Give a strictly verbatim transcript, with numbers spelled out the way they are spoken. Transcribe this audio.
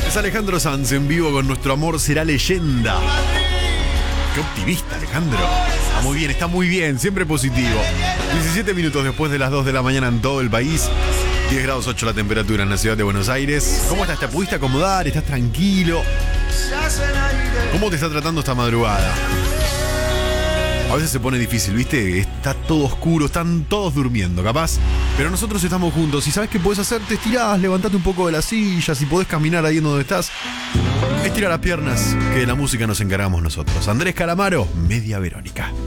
Es Alejandro Sanz en vivo con Nuestro Amor Será Leyenda. Qué optimista, Alejandro. Está muy bien, está muy bien, siempre positivo. diecisiete minutos después de las dos de la mañana en todo el país. diez grados ocho la temperatura en la ciudad de Buenos Aires. ¿Cómo estás? ¿Te pudiste acomodar? ¿Estás tranquilo? ¿Cómo te está tratando esta madrugada? A veces se pone difícil, ¿viste? Está todo oscuro, están todos durmiendo, capaz. Pero nosotros estamos juntos y ¿sabes qué podés hacer? Te estirás, levantate un poco de la silla, si podés caminar ahí en donde estás. Estira las piernas, que de la música nos encargamos nosotros. Andrés Calamaro, Media Verónica.